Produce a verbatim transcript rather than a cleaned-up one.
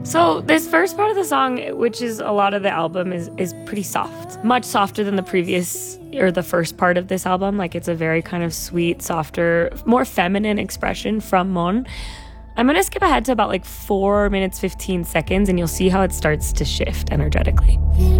So this first part of the song, which is a lot of the album, is is pretty soft. Much softer than the previous or the first part of this album. Like it's a very kind of sweet, softer, more feminine expression from Mon. I'm going to skip ahead to about like four minutes, fifteen seconds, and you'll see how it starts to shift energetically.